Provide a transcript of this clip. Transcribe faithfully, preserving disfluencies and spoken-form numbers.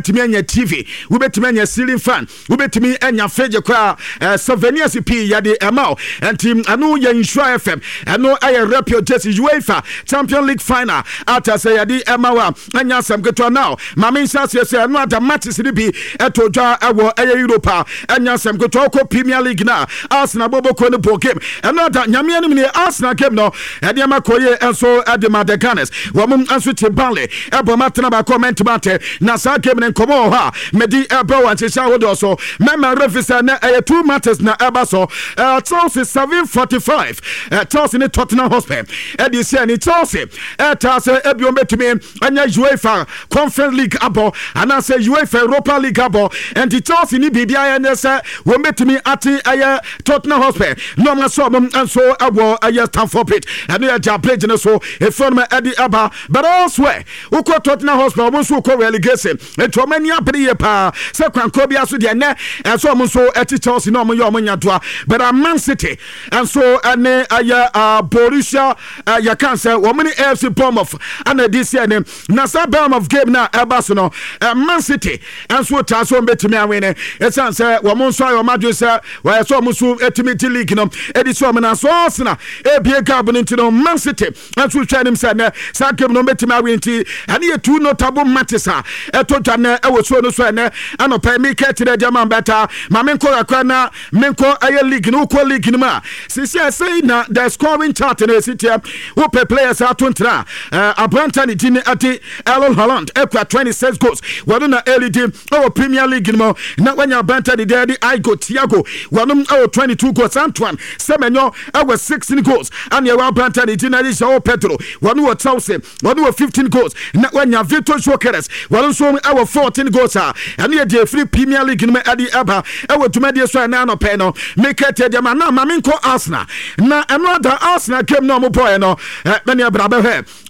wobetimi anya T V, wobetimi anya ceiling fan, wobetimi anya fridge kwa uh, souvenirs pi yade emao enti anu ya Insure F M anu aye repio Jesse UEFA Champion League final ata say yade emawa anya sam keto now mame nsa say anu ada matches ni bi etodwa ewo aye Europa anya sam keto ko Premier League na Arsenal bobo ko ne ball game anu ada nyame anim ni Arsenal game no ede makoye enso ede Madaganes wo mum anso Tebale ebo matena ba comment mate na sa game ne komo ha medi ebo wan chesha wodo so mema refisa na aye two matches na eba so uh, Chelsea seven forty-five uh, Chelsea ni Tottenham Hotspur edi se ni Chelsea eta se ebio metumi anya UEFA Conference League abo ana se UEFA Europa League abo and Chelsea ni bibia ene se wo metumi ati aye Tottenham Hotspur no ma so mum anso abo aye Stamford Bridge and ya ja play ne so e form edi aba but elsewhere uko Tottenham Hotspur omo so uko relegation eto mani abri pa se kwanko bia so de ne enso omo so eti Chelsea no omo yo omo nyatoa but a Man City and so ane aya uh, Borussia uh, ya can say wo many A F C Bournemouth and this year name na sa Bournemouth game na eba so no uh, Man City and so ta so betimi awene e san say wo mo so ayo madwe say wo so omo so etimi league no edi so omo na so Arsenal e bie gab no ntino Man City and so twa nim say na sa game no betimi awenti and ye two notable matches a etodwa na e wo so no so na anopa mi ke tire German better ma menko akwa na menko aye league no ko league no ma sisi say na the scoring chart na city wo pe players are twenty-three uh, Abranta ni tin ati Erling Haaland ekwa twenty-six goals wado na L E D o Premier League no na wanya Abranta di there I go Thiago wano o twenty-two goals Antoine Semenyo e sixteen goals and ya Abranta di tin ati Joao Pedro wano o Chelsea wano o fifteen goals na wanya Victor Gyökeres wano so e fourteen goals ah and ya the free Premier League no adi aba e wo tumade so na no pe no make it dem na maminko Arsenal na another Arsenal game no mo boy no many abrabe he